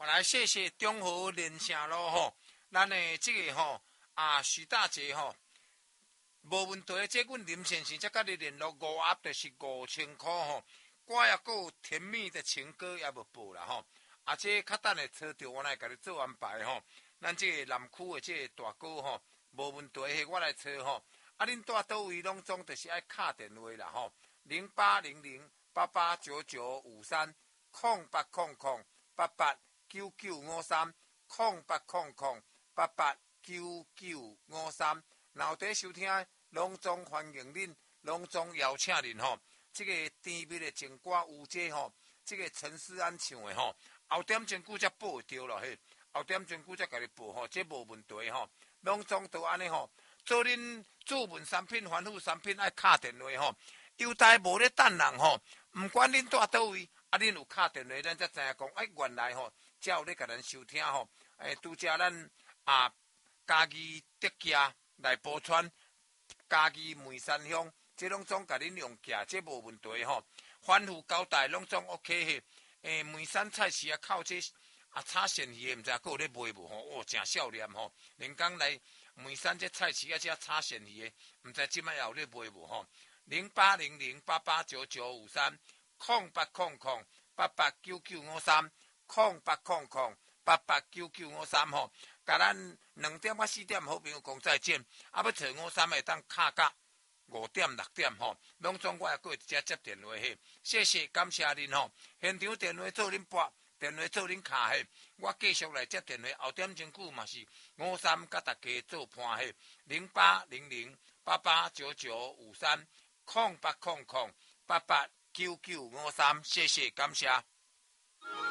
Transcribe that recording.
来谢谢中和连城路吼，咱的这个吼徐大姐吼，无问题。这阮林先生才甲你联络，五盒就是5000块吼。我也有甜蜜的情歌也无报啦吼。这较等下找着我来甲你做安排吼。咱这个南区的这个大哥吼，无问题，我来找吼。恁住倒位拢总就是爱敲电话啦吼，0800889953，0800889953，然后伫收听，拢总欢迎恁，拢总邀请恁吼。这个甜蜜的情歌有这吼，这个陈思安唱的吼，后点钟久才报会着咯嘿，后点钟久才甲你报吼，这无问题吼，拢总都安尼吼。做恁主文产品、防腐产品爱敲电话吼，优待无咧等人吼，毋管恁住倒位，恁有敲电话，咱才知影讲，原来吼，才有咧甲咱收听吼，拄则咱嘉义德家来播川，嘉义梅山乡，这拢总甲恁用寄，这无问题吼。防腐胶带拢总 OK 嘿，梅山菜市靠这炒鳝鱼，毋知还有咧卖无吼？真少年吼，连讲来。梅山这菜市遮炒鳝鱼的，毋知即摆有咧卖无吼？0800889953，0800889953吼，甲咱2点到4点好朋友讲再见，要找53会当敲到5点6点吼，拢总我也过直接接电话嘿，谢谢感谢恁吼，现场电话做恁拨。电话做恁卡嘿，我继续来接电话。后点钟久嘛是53甲大家做伴嘿，0800889953，0800889953，谢谢感谢。